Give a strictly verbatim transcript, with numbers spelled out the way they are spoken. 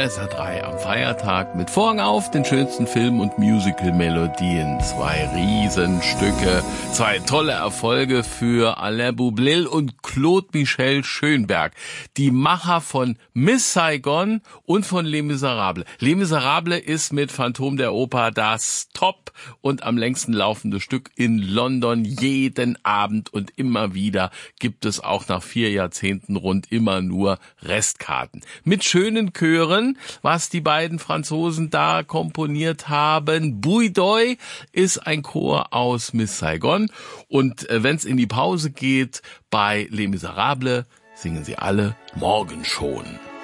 S R drei am Feiertag mit Vorhang auf, den schönsten Film- und Musical-Melodien. Zwei Riesenstücke, zwei tolle Erfolge für Alain Boublil und Claude Michel Schönberg, die Macher von Miss Saigon und von Les Miserables. Les Miserables ist mit Phantom der Oper das Top und am längsten laufende Stück in London. Jeden Abend und immer wieder gibt es auch nach vier Jahrzehnten rund immer nur Restkarten. Mit schönen Chören, was die beiden Franzosen da komponiert haben. Bouidoy ist ein Chor aus Miss Saigon. Und äh, wenn es in die Pause geht bei Les Miserables, singen sie alle Morgen schon.